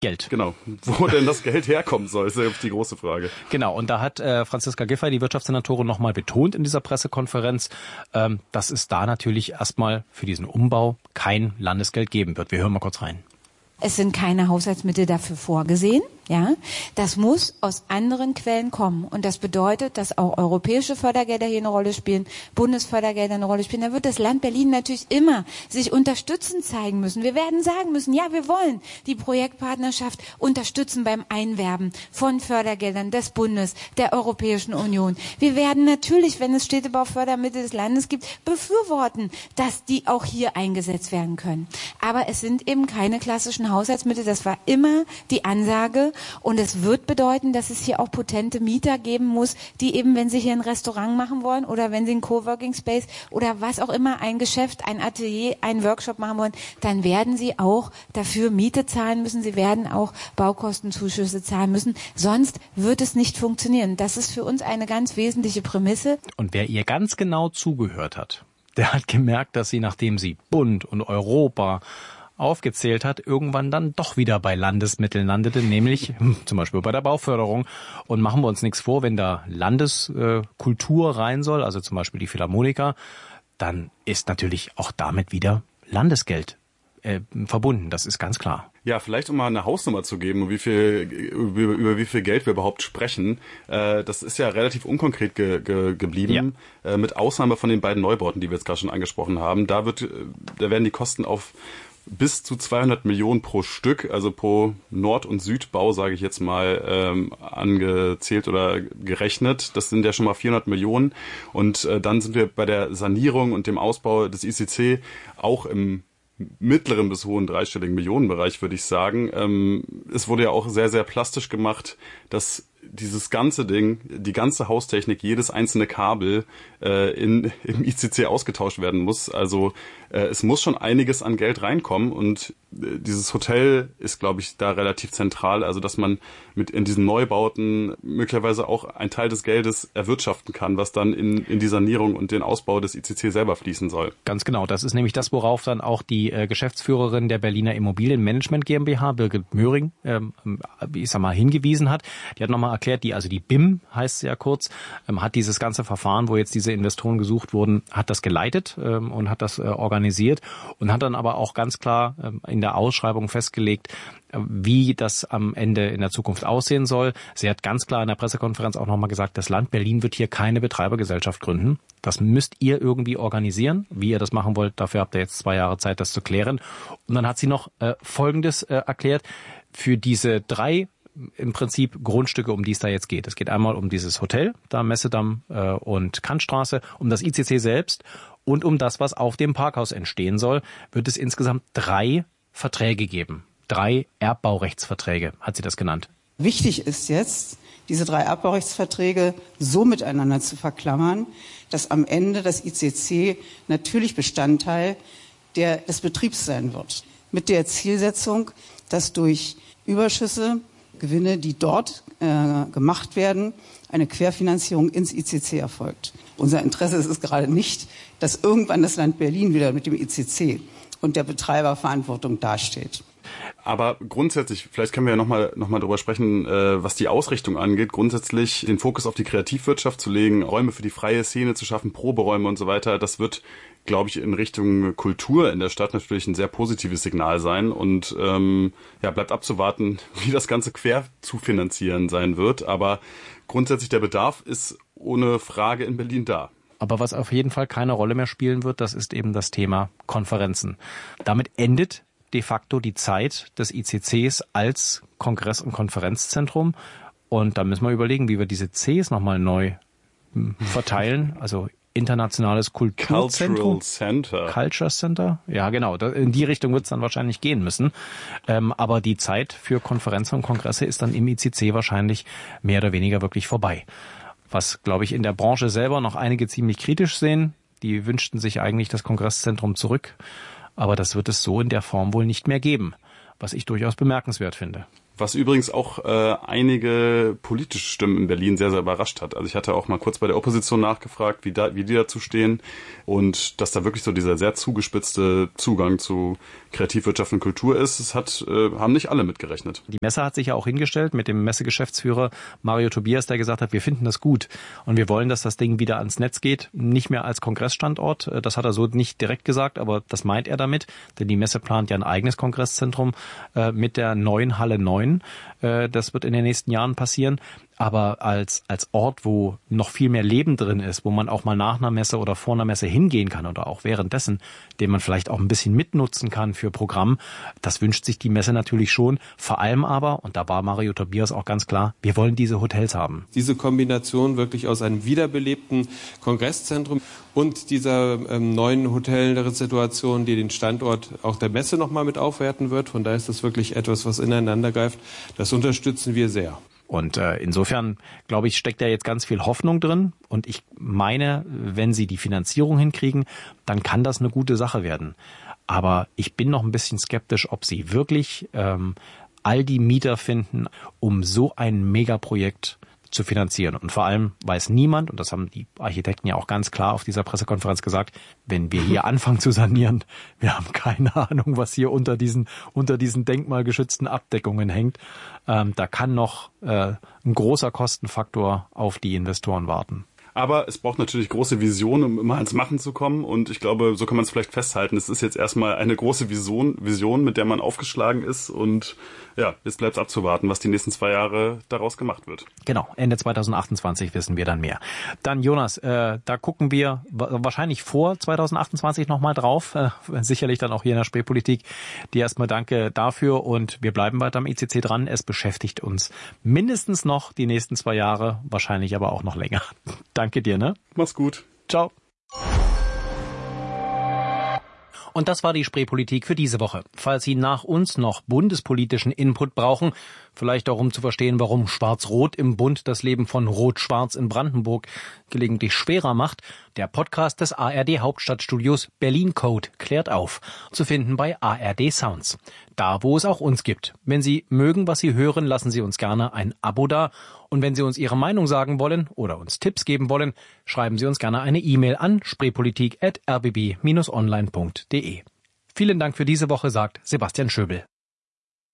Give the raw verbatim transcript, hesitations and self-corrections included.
Geld. Genau. Wo denn das Geld herkommen soll, ist ja die große Frage. Genau. Und da hat äh, Franziska Giffey, die Wirtschaftssenatorin, nochmal betont in dieser Pressekonferenz, ähm, dass es da natürlich erstmal für diesen Umbau kein Landesgeld geben wird. Wir hören mal kurz rein. Es sind keine Haushaltsmittel dafür vorgesehen. Ja, das muss aus anderen Quellen kommen. Und das bedeutet, dass auch europäische Fördergelder hier eine Rolle spielen, Bundesfördergelder eine Rolle spielen. Da wird das Land Berlin natürlich immer sich unterstützend zeigen müssen. Wir werden sagen müssen, ja, wir wollen die Projektpartnerschaft unterstützen beim Einwerben von Fördergeldern des Bundes, der Europäischen Union. Wir werden natürlich, wenn es Städtebaufördermittel des Landes gibt, befürworten, dass die auch hier eingesetzt werden können. Aber es sind eben keine klassischen Haushaltsmittel. Das war immer die Ansage. Und es wird bedeuten, dass es hier auch potente Mieter geben muss, die eben, wenn sie hier ein Restaurant machen wollen oder wenn sie einen Coworking Space oder was auch immer, ein Geschäft, ein Atelier, einen Workshop machen wollen, dann werden sie auch dafür Miete zahlen müssen. Sie werden auch Baukostenzuschüsse zahlen müssen. Sonst wird es nicht funktionieren. Das ist für uns eine ganz wesentliche Prämisse. Und wer ihr ganz genau zugehört hat, der hat gemerkt, dass sie, nachdem sie Bund und Europa aufgezählt hat, irgendwann dann doch wieder bei Landesmitteln landete, nämlich zum Beispiel bei der Bauförderung. Und machen wir uns nichts vor, wenn da Landeskultur rein soll, also zum Beispiel die Philharmoniker, dann ist natürlich auch damit wieder Landesgeld äh, verbunden. Das ist ganz klar. Ja, vielleicht um mal eine Hausnummer zu geben, wie viel, über, über wie viel Geld wir überhaupt sprechen. Äh, das ist ja relativ unkonkret ge, ge, geblieben, ja. äh, mit Ausnahme von den beiden Neubauten, die wir jetzt gerade schon angesprochen haben. Da wird, da werden die Kosten auf bis zu zweihundert Millionen pro Stück, also pro Nord- und Südbau, sage ich jetzt mal, ähm, angezählt oder gerechnet. Das sind ja schon mal vierhundert Millionen. Und äh, dann sind wir bei der Sanierung und dem Ausbau des I C C auch im mittleren bis hohen dreistelligen Millionenbereich, würde ich sagen. Ähm, es wurde ja auch sehr, sehr plastisch gemacht, dass dieses ganze Ding, die ganze Haustechnik, jedes einzelne Kabel äh, in, im I C C ausgetauscht werden muss. Also äh, es muss schon einiges an Geld reinkommen und äh, dieses Hotel ist, glaube ich, da relativ zentral. Also dass man mit in diesen Neubauten möglicherweise auch einen Teil des Geldes erwirtschaften kann, was dann in, in die Sanierung und den Ausbau des I C C selber fließen soll. Ganz genau. Das ist nämlich das, worauf dann auch die äh, Geschäftsführerin der Berliner Immobilienmanagement GmbH, Birgit Möhring, ähm, ich sag mal, hingewiesen hat. Die hat nochmal erklärt, die, also die B I M heißt sie ja kurz, ähm, hat dieses ganze Verfahren, wo jetzt diese Investoren gesucht wurden, hat das geleitet ähm, und hat das äh, organisiert und hat dann aber auch ganz klar ähm, in der Ausschreibung festgelegt, äh, wie das am Ende in der Zukunft aussehen soll. Sie hat ganz klar in der Pressekonferenz auch nochmal gesagt, das Land Berlin wird hier keine Betreibergesellschaft gründen. Das müsst ihr irgendwie organisieren. Wie ihr das machen wollt, dafür habt ihr jetzt zwei Jahre Zeit, das zu klären. Und dann hat sie noch äh, Folgendes äh, erklärt. Für diese drei im Prinzip Grundstücke, um die es da jetzt geht. Es geht einmal um dieses Hotel, da Messedamm äh, und Kantstraße, um das I C C selbst und um das, was auf dem Parkhaus entstehen soll, wird es insgesamt drei Verträge geben. Drei Erbbaurechtsverträge, hat sie das genannt. Wichtig ist jetzt, diese drei Erbbaurechtsverträge so miteinander zu verklammern, dass am Ende das I C C natürlich Bestandteil der, des Betriebs sein wird. Mit der Zielsetzung, dass durch Überschüsse, Gewinne, die dort äh, gemacht werden, eine Querfinanzierung ins I C C erfolgt. Unser Interesse ist es gerade nicht, dass irgendwann das Land Berlin wieder mit dem I C C und der Betreiberverantwortung dasteht. Aber grundsätzlich, vielleicht können wir ja nochmal noch mal drüber sprechen, äh, was die Ausrichtung angeht, grundsätzlich den Fokus auf die Kreativwirtschaft zu legen, Räume für die freie Szene zu schaffen, Proberäume und so weiter, das wird, glaube ich, in Richtung Kultur in der Stadt natürlich ein sehr positives Signal sein und ähm, ja, bleibt abzuwarten, wie das Ganze quer zu finanzieren sein wird, aber grundsätzlich der Bedarf ist ohne Frage in Berlin da. Aber was auf jeden Fall keine Rolle mehr spielen wird, das ist eben das Thema Konferenzen. Damit endet de facto die Zeit des I C Cs als Kongress- und Konferenzzentrum. Und da müssen wir überlegen, wie wir diese Cs nochmal neu verteilen. Also internationales Kulturzentrum. Cultural Center. Culture Center. Ja, genau. In die Richtung wird es dann wahrscheinlich gehen müssen. Ähm, aber die Zeit für Konferenzen und Kongresse ist dann im I C C wahrscheinlich mehr oder weniger wirklich vorbei. Was, glaube ich, in der Branche selber noch einige ziemlich kritisch sehen. Die wünschten sich eigentlich das Kongresszentrum zurück. Aber das wird es so in der Form wohl nicht mehr geben, was ich durchaus bemerkenswert finde. Was übrigens auch äh, einige politische Stimmen in Berlin sehr, sehr überrascht hat. Also ich hatte auch mal kurz bei der Opposition nachgefragt, wie, da, wie die dazu stehen. Und dass da wirklich so dieser sehr zugespitzte Zugang zu Kreativwirtschaft und Kultur ist, das hat, äh, haben nicht alle mitgerechnet. Die Messe hat sich ja auch hingestellt mit dem Messegeschäftsführer Mario Tobias, der gesagt hat, wir finden das gut und wir wollen, dass das Ding wieder ans Netz geht, nicht mehr als Kongressstandort. Das hat er so nicht direkt gesagt, aber das meint er damit, denn die Messe plant ja ein eigenes Kongresszentrum äh, mit der neuen Halle neun. Das wird in den nächsten Jahren passieren. Aber als als Ort, wo noch viel mehr Leben drin ist, wo man auch mal nach einer Messe oder vor einer Messe hingehen kann oder auch währenddessen, den man vielleicht auch ein bisschen mitnutzen kann für Programm, das wünscht sich die Messe natürlich schon. Vor allem aber, und da war Mario Tobias auch ganz klar, wir wollen diese Hotels haben. Diese Kombination wirklich aus einem wiederbelebten Kongresszentrum und dieser ähm, neuen Hotelsituation, die den Standort auch der Messe nochmal mit aufwerten wird. Von daher ist das wirklich etwas, was ineinander greift. Das unterstützen wir sehr. Und äh, insofern, glaube ich, steckt da jetzt ganz viel Hoffnung drin. Und ich meine, wenn sie die Finanzierung hinkriegen, dann kann das eine gute Sache werden. Aber ich bin noch ein bisschen skeptisch, ob sie wirklich ähm, all die Mieter finden, um so ein Megaprojekt zu finanzieren. Und vor allem weiß niemand, und das haben die Architekten ja auch ganz klar auf dieser Pressekonferenz gesagt, wenn wir hier anfangen zu sanieren, wir haben keine Ahnung, was hier unter diesen unter diesen denkmalgeschützten Abdeckungen hängt. Ähm, da kann noch äh, ein großer Kostenfaktor auf die Investoren warten. Aber es braucht natürlich große Visionen, um immer ans Machen zu kommen. Und ich glaube, so kann man es vielleicht festhalten. Es ist jetzt erstmal eine große Vision, Vision, mit der man aufgeschlagen ist. Und ja, jetzt bleibt es abzuwarten, was die nächsten zwei Jahre daraus gemacht wird. Genau, Ende zwanzig achtundzwanzig wissen wir dann mehr. Dann Jonas, äh, da gucken wir wahrscheinlich vor zwanzig achtundzwanzig nochmal drauf. Äh, sicherlich dann auch hier in der Spreepolitik. Dir erstmal danke dafür und wir bleiben weiter am I C C dran. Es beschäftigt uns mindestens noch die nächsten zwei Jahre, wahrscheinlich aber auch noch länger. Danke dir, ne? Mach's gut. Ciao. Und das war die Spreepolitik für diese Woche. Falls Sie nach uns noch bundespolitischen Input brauchen, vielleicht auch um zu verstehen, warum Schwarz-Rot im Bund das Leben von Rot-Schwarz in Brandenburg gelegentlich schwerer macht, der Podcast des A R D Hauptstadtstudios Berlin Code klärt auf. Zu finden bei A R D Sounds. Da, wo es auch uns gibt. Wenn Sie mögen, was Sie hören, lassen Sie uns gerne ein Abo da. Und wenn Sie uns Ihre Meinung sagen wollen oder uns Tipps geben wollen, schreiben Sie uns gerne eine E-Mail an spreepolitik at r b b dash online punkt d e. Vielen Dank für diese Woche, sagt Sebastian Schöbel.